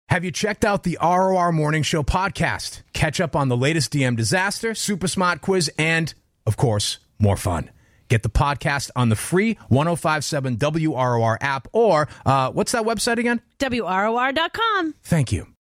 Have you checked out the ROR Morning Show podcast? Catch up on the latest DM disaster, super smart quiz, and, of course, more fun. Get the podcast on the free 1057 WROR app or, what's that website again? WROR.com. Thank you.